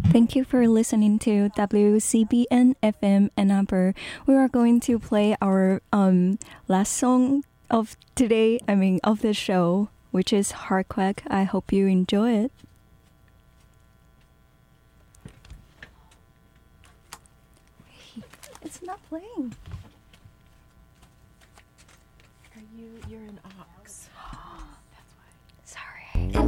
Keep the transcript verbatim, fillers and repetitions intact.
Thank you for listening to W C B N F M Ann Arbor. We are going to play our um, last song of today, I mean, of the show, which is Heartquake. I hope you enjoy it. It's not playing. Are you, you're an ox.